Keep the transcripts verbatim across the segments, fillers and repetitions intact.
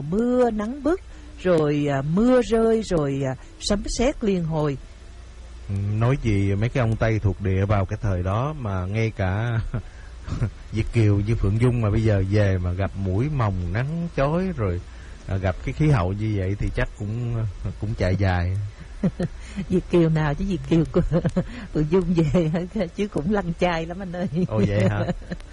mưa nắng bức, rồi à, mưa rơi, rồi à, sấm sét liên hồi. Nói gì mấy cái ông Tây thuộc địa vào cái thời đó mà ngay cả Việt kiều như Phượng Dung mà bây giờ về mà gặp muỗi mồng nắng chói rồi à, gặp cái khí hậu như vậy thì chắc cũng cũng chạy dài. Việt kiều nào chứ Việt kiều của Phượng Dung về chứ cũng lăn chai lắm anh ơi. Ồ vậy hả?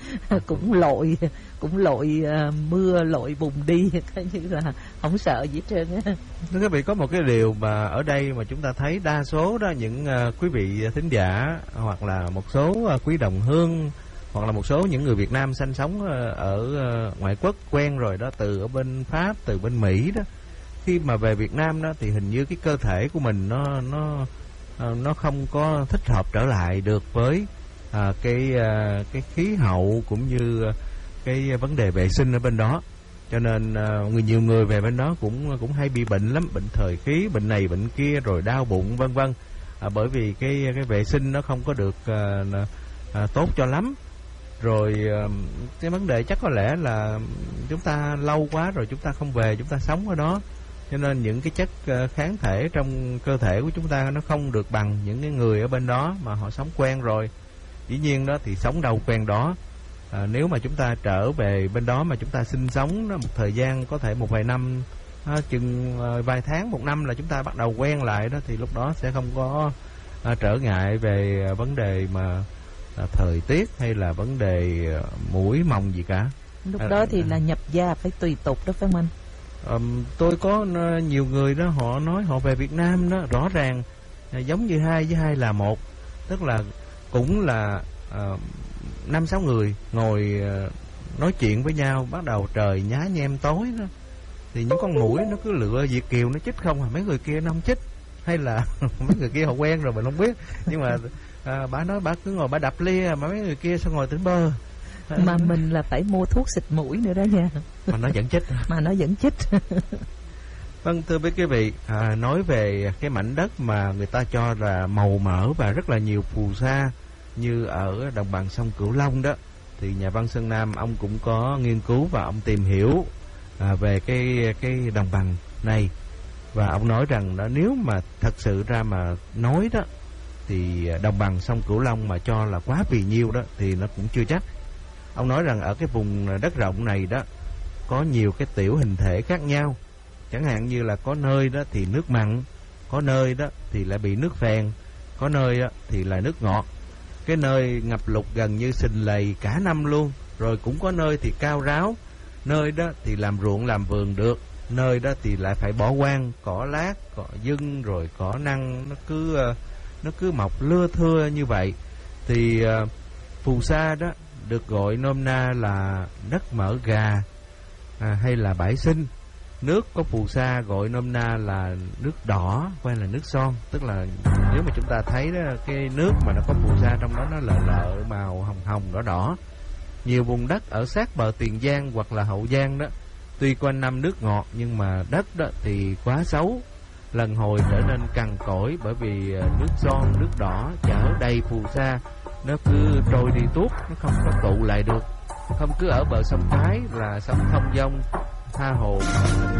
Cũng lội, cũng lội uh, mưa lội bùn đi, coi như là không sợ gì hết trơn á. Thưa quý vị, có một cái điều mà ở đây mà chúng ta thấy đa số đó những uh, quý vị thính giả hoặc là một số uh, quý đồng hương hoặc là một số những người Việt Nam sinh sống uh, ở uh, ngoại quốc quen rồi đó, từ ở bên Pháp, từ bên Mỹ đó, khi mà về Việt Nam đó thì hình như cái cơ thể của mình nó nó nó không có thích hợp trở lại được với à, cái à, cái khí hậu cũng như cái vấn đề vệ sinh ở bên đó, cho nên à, người nhiều người về bên đó cũng cũng hay bị bệnh lắm, bệnh thời khí, bệnh này bệnh kia, rồi đau bụng vân vân, à, bởi vì cái cái vệ sinh nó không có được à, à, tốt cho lắm. Rồi à, cái vấn đề chắc có lẽ là chúng ta lâu quá rồi chúng ta không về, chúng ta sống ở đó, cho nên những cái chất kháng thể trong cơ thể của chúng ta nó không được bằng những cái người ở bên đó mà họ sống quen rồi. Dĩ nhiên đó thì sống đâu quen đó. À, nếu mà chúng ta trở về bên đó mà chúng ta sinh sống đó, một thời gian có thể một vài năm, à, chừng à, vài tháng, một năm là chúng ta bắt đầu quen lại đó, thì lúc đó sẽ không có à, trở ngại về à, vấn đề mà à, thời tiết hay là vấn đề à, muỗi mồng gì cả. Lúc à, đó thì à, là nhập gia phải tùy tục đó phải không anh? Um, tôi có uh, nhiều người đó họ nói họ về Việt Nam đó rõ ràng uh, giống như hai với hai là một, tức là cũng là uh, năm sáu người ngồi uh, nói chuyện với nhau, bắt đầu trời nhá nhem tối đó, thì những con muỗi nó cứ lựa Việt kiều nó chích không à, mấy người kia nó không chích, hay là mấy người kia họ quen rồi mình không biết, nhưng mà uh, bà nói bà cứ ngồi bà đập lia mà mấy người kia sao ngồi tỉnh bơ. Mà mình là phải mua thuốc xịt mũi nữa đó nha. Mà nó vẫn chích. Mà nó vẫn chích. Vâng, thưa quý vị, à, nói về cái mảnh đất mà người ta cho là màu mỡ và rất là nhiều phù sa như ở đồng bằng sông Cửu Long đó, thì nhà văn Sơn Nam ông cũng có nghiên cứu và ông tìm hiểu à, về cái cái đồng bằng này, và ông nói rằng đó, nếu mà thật sự ra mà nói đó thì đồng bằng sông Cửu Long mà cho là quá vì nhiêu đó thì nó cũng chưa chắc. Ông nói rằng ở cái vùng đất rộng này đó có nhiều cái tiểu hình thể khác nhau, chẳng hạn như là có nơi đó thì nước mặn, có nơi đó thì lại bị nước phèn, có nơi đó thì là nước ngọt, cái nơi ngập lụt gần như sình lầy cả năm luôn, rồi cũng có nơi thì cao ráo, nơi đó thì làm ruộng làm vườn được, nơi đó thì lại phải bỏ hoang, cỏ lát, cỏ dưng rồi cỏ năng nó cứ nó cứ mọc lưa thưa như vậy. Thì uh, phù sa đó được gọi nôm na là đất mỡ gà à, hay là bãi sinh. Nước có phù sa gọi nôm na là nước đỏ hay là nước son, tức là nếu mà chúng ta thấy đó, cái nước mà nó có phù sa trong đó nó lợ lợ màu hồng hồng đỏ đỏ. Nhiều vùng đất ở sát bờ Tiền Giang hoặc là Hậu Giang đó, tuy quanh năm nước ngọt nhưng mà đất đó thì quá xấu, lần hồi trở nên cằn cỗi, bởi vì nước son, nước đỏ chở đầy phù sa, nó cứ trôi đi tuốt, nó không có tụ lại được. Không cứ ở bờ sông Cái là sông thông dong tha hồ